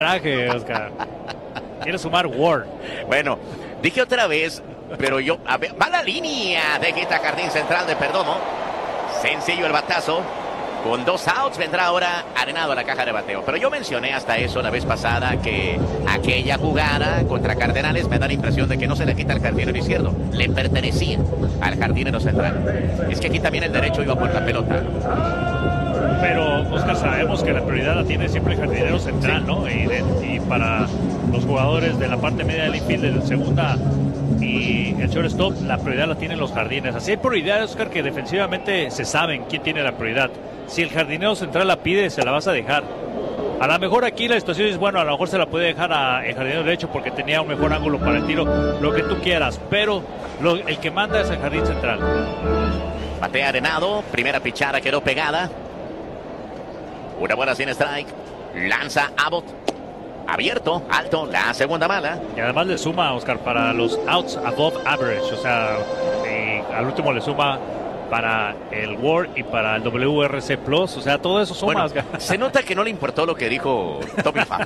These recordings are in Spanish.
traje, Oscar. Quiere sumar Ward. Bueno, dije otra vez, pero yo... A ver, va la línea de quita jardín central de Perdomo. Sencillo el batazo. Con 2 outs vendrá ahora Arenado a la caja de bateo. Pero yo mencioné hasta eso la vez pasada que aquella jugada contra Cardenales me da la impresión de que no se le quita al jardinero izquierdo. Le pertenecía al jardinero central. Es que aquí también el derecho iba por la pelota. Pero, Oscar, sabemos que la prioridad la tiene siempre el jardinero central, ¿no? Y para los jugadores de la parte media del infield, de la segunda y el shortstop, la prioridad la tienen los jardines. Así hay prioridad, Oscar, que defensivamente se saben quién tiene la prioridad. Si el jardinero central la pide, se la vas a dejar. A lo mejor aquí la situación es, bueno, a lo mejor se la puede dejar al jardinero derecho porque tenía un mejor ángulo para el tiro, lo que tú quieras, pero el que manda es el jardín central. Batea Arenado, primera pichada quedó pegada. Una bola sin strike. Lanza Abbott. Abierto, alto, la segunda mala. Y además le suma, Oscar, para los outs above average. O sea, al último le suma para el WAR y para el WRC Plus. O sea, todo eso suma. Bueno, se nota que no le importó lo que dijo Tommy Pham.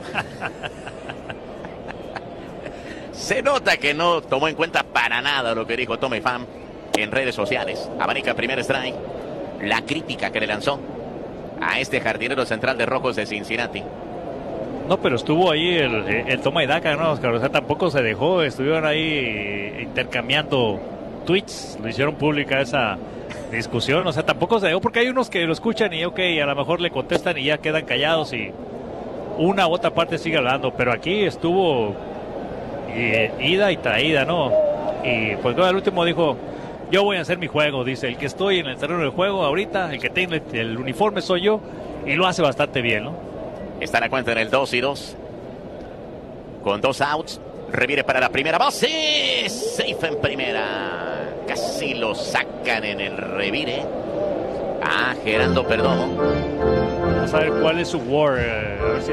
Se nota que no tomó en cuenta para nada lo que dijo Tommy Pham en redes sociales. Abanica primer strike. La crítica que le lanzó a este jardinero central de Rojos de Cincinnati. No, pero estuvo ahí el toma y daca, ¿no, Oscar? O sea, tampoco se dejó, estuvieron ahí intercambiando tweets, lo hicieron pública esa discusión, o sea, tampoco se dejó, porque hay unos que lo escuchan y ok, a lo mejor le contestan y ya quedan callados y una u otra parte sigue hablando, pero aquí estuvo ida y traída, ¿no? Y pues al último dijo, yo voy a hacer mi juego, dice, el que estoy en el terreno del juego ahorita, el que tiene el uniforme soy yo, y lo hace bastante bien, ¿no? Está la cuenta en el 2-2. Con 2 outs. Revire para la primera base. Safe en primera. Casi lo sacan en el revire. Gerando Perdomo. Vamos a ver cuál es su WAR. A ver si...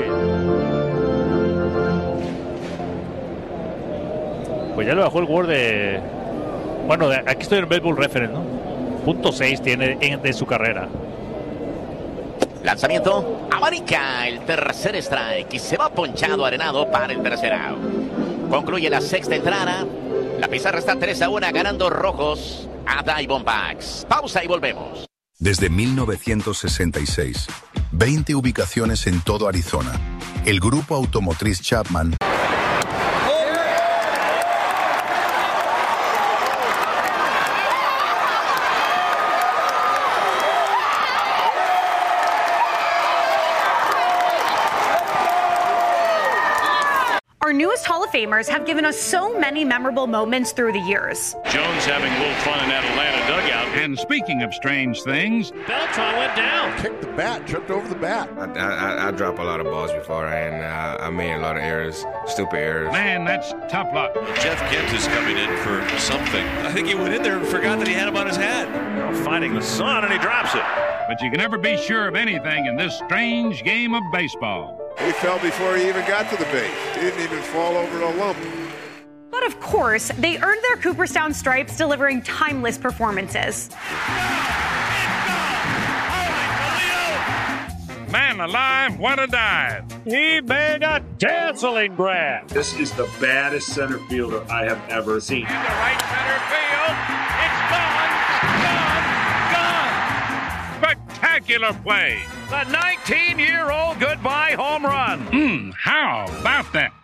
Pues ya le bajó el WAR de... Bueno, aquí estoy en el Baseball Reference, ¿no? .6 tiene de su carrera. Lanzamiento, abanica el tercer strike y se va ponchado Arenado para el tercer out. Concluye la sexta entrada. La pizarra está 3-1 ganando Rojos a Diamondbacks. Pausa y volvemos. Desde 1966, 20 ubicaciones en todo Arizona. El grupo automotriz Chapman Our newest Hall of Famers have given us so many memorable moments through the years. Jones having a little fun in that Atlanta dugout. And speaking of strange things, Beltran went down. Kicked the bat, tripped over the bat. I drop a lot of balls before, and I made a lot of errors, stupid errors. Man, that's tough luck. Jeff Kent is coming in for something. I think he went in there and forgot that he had him on his hat. Finding the sun, and he drops it. But you can never be sure of anything in this strange game of baseball. He fell before he even got to the base. He didn't even fall over a lump. But of course, they earned their Cooperstown stripes delivering timeless performances. Man alive, what a dive. He made a dazzling grab. This is the baddest center fielder I have ever seen. In the right center field, it's gone. Spectacular play. The 19-year-old goodbye home run. How about that?